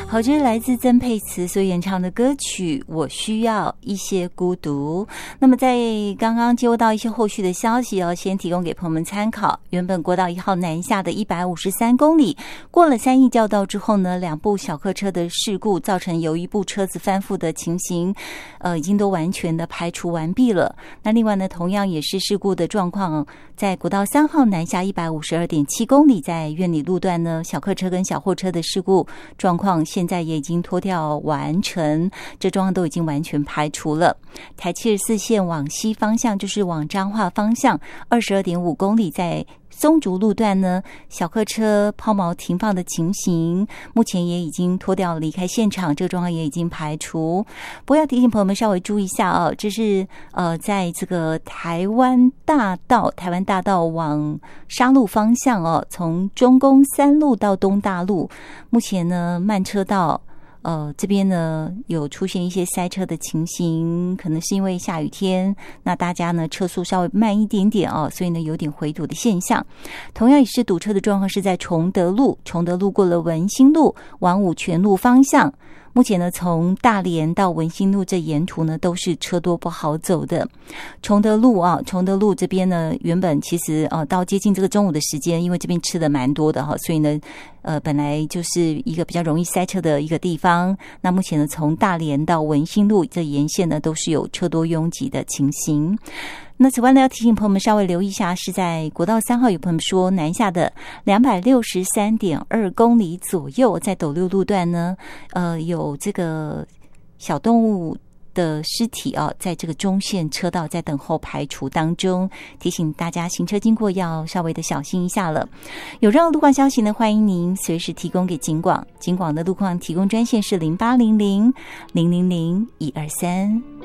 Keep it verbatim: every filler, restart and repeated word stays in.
好，这是来自曾沛慈所演唱的歌曲《我需要一些孤独》。那么在刚刚接获到一些后续的消息哦，先提供给朋友们参考。原本国道一号南下的一百五十三公里，过了三义交道之后呢，两部小客车的事故造成有一部车子翻覆的情形，呃，已经都完全的排除完毕了。那另外呢，同样也是事故的状况，在国道三号南下一百五十二点七公里，在苑里路段呢，小客车跟小货车的事故状况现在也已经脱掉完成，这状况都已经完全排除了。台七十四线往西方向，就是往彰化方向二十二点五公里，在松竹路段呢，小客车抛锚停放的情形，目前也已经脱掉离开现场，这个状况也已经排除。不过要提醒朋友们稍微注意一下哦，这是呃，在这个台湾大道，台湾大道往沙鹿方向哦，从中宫三路到东大路，目前呢慢车道。呃，这边呢有出现一些塞车的情形，可能是因为下雨天，那大家呢车速稍微慢一点点哦，所以呢有点回堵的现象。同样也是堵车的状况是在崇德路，崇德路过了文心路往五权路方向。目前呢，从大连到文心路这沿途呢，都是车多不好走的。崇德路啊，崇德路这边呢，原本其实呃到接近这个中午的时间，因为这边吃的蛮多的哈，所以呢，呃本来就是一个比较容易塞车的一个地方。那目前呢，从大连到文心路这沿线呢，都是有车多拥挤的情形。那此外呢，要提醒朋友们稍微留意一下，是在国道三号，有朋友们说南下的两百六十三点二公里左右，在斗六路段呢，呃，有这个小动物的尸体啊，在这个中线车道在等候排除当中，提醒大家行车经过要稍微的小心一下了。有任何路况消息呢，欢迎您随时提供给警广，警广的路况提供专线是零八零零零零零一二三。